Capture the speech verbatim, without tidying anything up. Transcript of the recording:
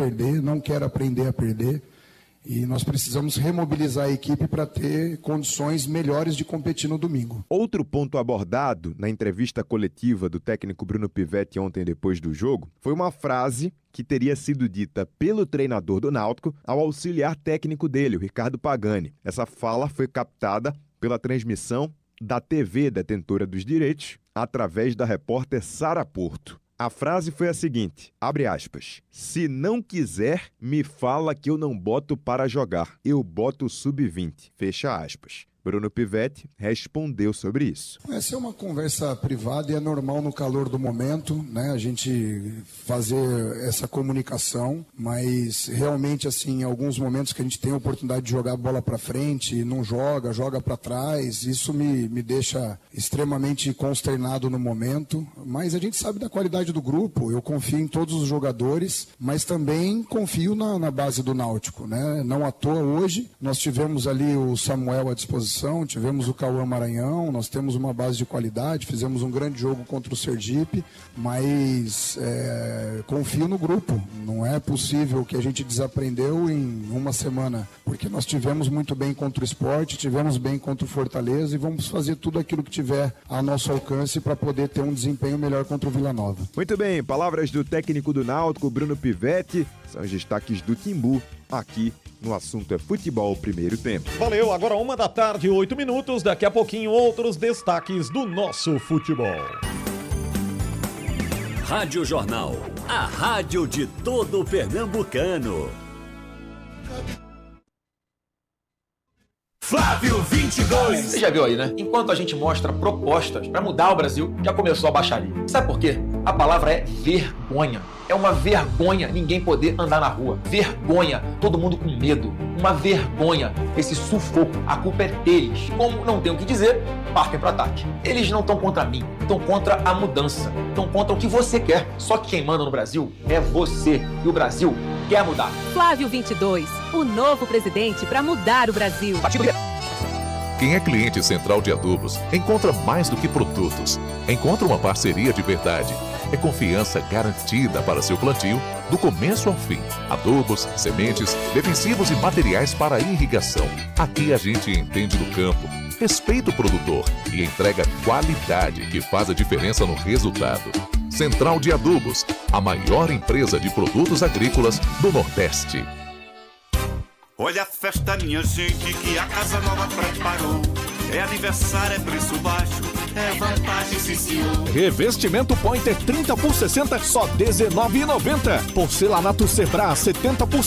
perder, não quer aprender a perder. E nós precisamos remobilizar a equipe para ter condições melhores de competir no domingo. Outro ponto abordado na entrevista coletiva do técnico Bruno Pivetti ontem depois do jogo foi uma frase que teria sido dita pelo treinador do Náutico ao auxiliar técnico dele, o Ricardo Pagani. Essa fala foi captada pela transmissão da T V detentora dos direitos através da repórter Sara Porto. A frase foi a seguinte, abre aspas, se não quiser, me fala que eu não boto para jogar, eu boto sub vinte, fecha aspas. Bruno Pivetti respondeu sobre isso. Essa é uma conversa privada e é normal no calor do momento, né? A gente fazer essa comunicação, mas realmente assim, em alguns momentos que a gente tem a oportunidade de jogar a bola para frente e não joga, joga para trás, isso me, me deixa extremamente consternado no momento, mas a gente sabe da qualidade do grupo, eu confio em todos os jogadores, mas também confio na, na base do Náutico, né? Não à toa hoje, nós tivemos ali o Samuel à disposição, tivemos o Cauã Maranhão, nós temos uma base de qualidade, fizemos um grande jogo contra o Sergipe, mas é, confio no grupo. Não é possível que a gente desaprendeu em uma semana, porque nós tivemos muito bem contra o Sport, tivemos bem contra o Fortaleza e vamos fazer tudo aquilo que tiver a nosso alcance para poder ter um desempenho melhor contra o Vila Nova. Muito bem, palavras do técnico do Náutico, Bruno Pivetti, são os destaques do Timbu aqui no Assunto é Futebol Primeiro Tempo. Valeu, agora uma da tarde, oito minutos, daqui a pouquinho outros destaques do nosso futebol. Rádio Jornal, a rádio de todo pernambucano. Flávio vinte e dois. Você já viu aí, né? Enquanto a gente mostra propostas para mudar o Brasil, já começou a baixaria. Sabe por quê? A palavra é vergonha. É uma vergonha ninguém poder andar na rua. Vergonha, todo mundo com medo. Uma vergonha, esse sufoco. A culpa é deles. Como não tem o que dizer, partem para ataque. Eles não estão contra mim, estão contra a mudança. Estão contra o que você quer. Só que quem manda no Brasil é você. E o Brasil quer mudar. Flávio vinte e dois, o novo presidente para mudar o Brasil. Partido... Quem é cliente Central de Adubos encontra mais do que produtos. Encontra uma parceria de verdade. É confiança garantida para seu plantio, do começo ao fim. Adubos, sementes, defensivos e materiais para irrigação. Aqui a gente entende do campo, respeita o produtor e entrega qualidade que faz a diferença no resultado. Central de Adubos, a maior empresa de produtos agrícolas do Nordeste. Olha a festa, minha gente, que a Casa Nova preparou. É aniversário, é preço baixo, é vantagem, sim senhor. Revestimento Pointer trinta por sessenta, só dezenove reais e noventa centavos. Porcelanato Sebra setenta por